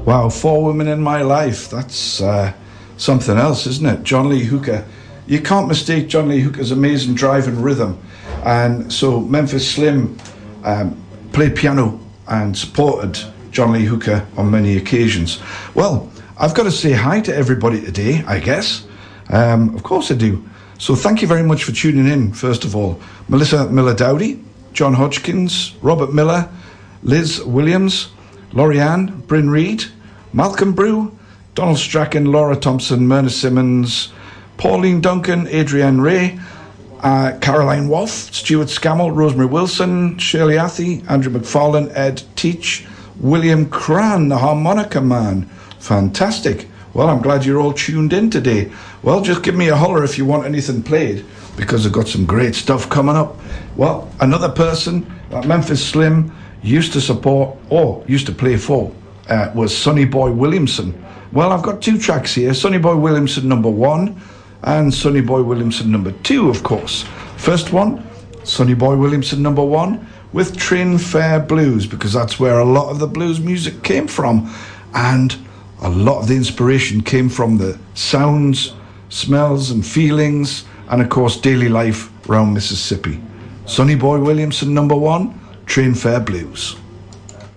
Wow, four women in my life. That's something else, isn't it? John Lee Hooker. You can't mistake John Lee Hooker's amazing drive and rhythm. And so Memphis Slim played piano and supported John Lee Hooker on many occasions. Well, I've got to say hi to everybody today, I guess. Of course I do. So thank you very much for tuning in, first of all. Melissa Miller-Dowdy, John Hodgkins, Robert Miller, Liz Williams, Laurie-Ann, Bryn Reed, Malcolm Brew, Donald Strachan, Laura Thompson, Myrna Simmons, Pauline Duncan, Adrienne Ray, Caroline Wolf, Stuart Scammell, Rosemary Wilson, Shirley Athy, Andrew McFarlane, Ed Teach, William Cran, the harmonica man. Fantastic. Well, I'm glad you're all tuned in today. Well, just give me a holler if you want anything played, because I've got some great stuff coming up. Well, another person that Memphis Slim used to support, or used to play for, was Sonny Boy Williamson. Well, I've got two tracks here, Sonny Boy Williamson #1 and Sonny Boy Williamson #2, of course. First one, Sonny Boy Williamson #1 with Train Fare Blues, because that's where a lot of the blues music came from, and a lot of the inspiration came from the sounds, smells and feelings, and of course daily life around Mississippi. Sonny Boy Williamson #1, Train Fare Blues.